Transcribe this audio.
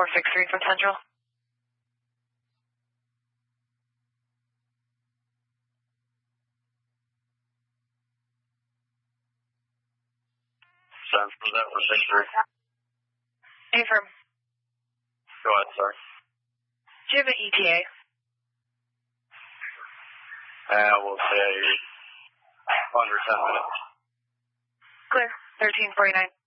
463 from Central. Central, that was Victory. Affirm. Go ahead, sorry. Do you have an ETA? We'll say under 10 minutes. Clear. 1349.